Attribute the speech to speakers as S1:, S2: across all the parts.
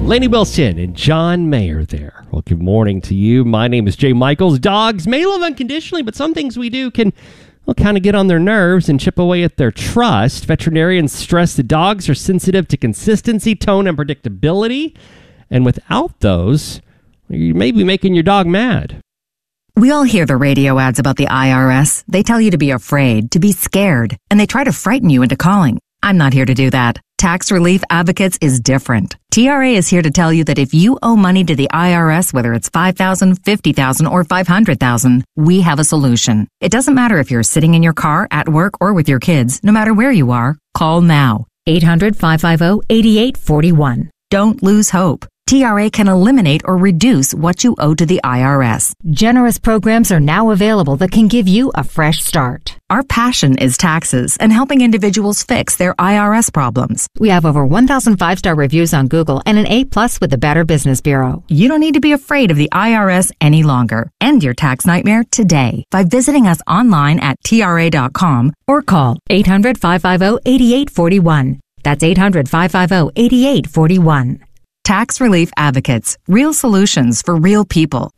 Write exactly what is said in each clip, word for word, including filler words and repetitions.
S1: Laney Wilson and John Mayer there. Well, good morning to you. My name is Jay Michaels. Dogs may love unconditionally, but some things we do can well, kind of get on their nerves and chip away at their trust. Veterinarians stress that dogs are sensitive to consistency, tone, and predictability. And without those, you may be making your dog mad.
S2: We all hear the radio ads about the I R S. They tell you to be afraid, to be scared, and they try to frighten you into calling. I'm not here to do that. Tax Relief Advocates is different. T R A is here to tell you that if you owe money to the I R S, whether it's five thousand dollars, fifty thousand dollars, or five hundred thousand dollars, we have a solution. It doesn't matter if you're sitting in your car, at work, or with your kids. No matter where you are, call now. eight hundred, five five zero, eight eight four one. Don't lose hope. T R A can eliminate or reduce what you owe to the I R S.
S3: Generous programs are now available that can give you a fresh start.
S2: Our passion is taxes and helping individuals fix their I R S problems.
S3: We have over one thousand five-star reviews on Google and an A plus with the Better Business Bureau.
S2: You don't need to be afraid of the I R S any longer. End your tax nightmare today by visiting us online at T R A dot com or call
S3: eight hundred, five five zero, eight eight four one. That's eight hundred, five five zero, eight eight four one.
S2: Tax Relief Advocates. Real solutions for real people.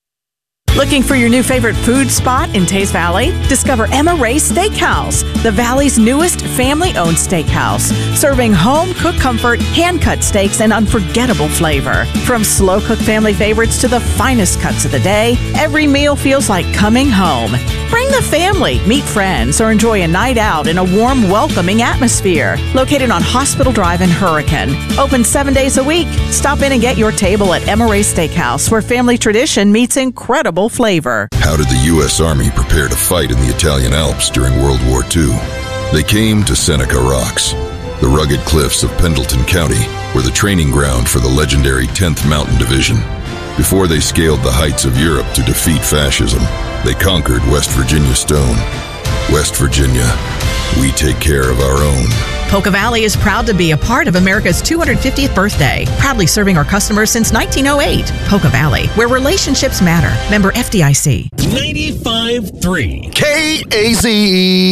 S4: Looking for your new favorite food spot in Tays Valley? Discover Emma Ray Steakhouse, the Valley's newest family-owned steakhouse, serving home-cooked comfort, hand-cut steaks, and unforgettable flavor. From slow-cooked family favorites to the finest cuts of the day, every meal feels like coming home. Bring the family, meet friends, or enjoy a night out in a warm, welcoming atmosphere. Located on Hospital Drive in Hurricane. Open seven days a week. Stop in and get your table at Emma Ray Steakhouse, where family tradition meets incredible flavor.
S5: How did the U S Army prepare to fight in the Italian Alps during World War Two? They came to Seneca Rocks. The rugged cliffs of Pendleton County were the training ground for the legendary tenth Mountain Division. Before they scaled the heights of Europe to defeat fascism, they conquered West Virginia stone. West Virginia, we take care of our own.
S4: Poca Valley is proud to be a part of America's two hundred fiftieth birthday, proudly serving our customers since nineteen oh eight. Poca Valley, where relationships matter. Member F D I C.
S6: ninety-five point three
S5: K A Z E